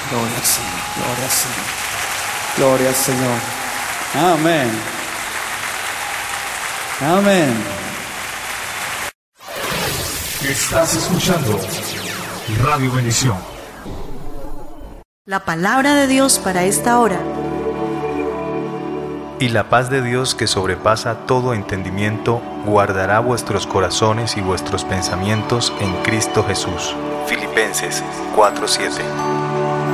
Gloria al Señor, gloria al Señor, gloria al Señor. Amén. Amén. Estás escuchando Radio Bendición. La palabra de Dios para esta hora. Y la paz de Dios, que sobrepasa todo entendimiento, guardará vuestros corazones y vuestros pensamientos en Cristo Jesús. Filipenses 4:7.